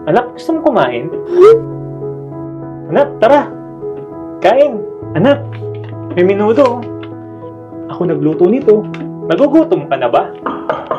Anak, gusto mo kumain? Anak, tara! Kain! Anak, may minuto. Ako nagluto nito. Nagugutom ka na ba?